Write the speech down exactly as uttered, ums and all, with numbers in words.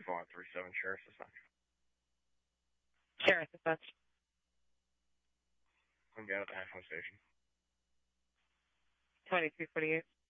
four one three seven, Sheriff's Dispatch. Sheriff's Dispatch. I'm down at the halfway station. twenty-two forty-eight.